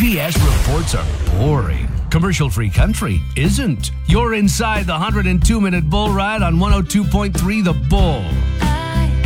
CBS reports are boring. Commercial-free country isn't. You're inside the 102-minute bull ride on 102.3 The Bull.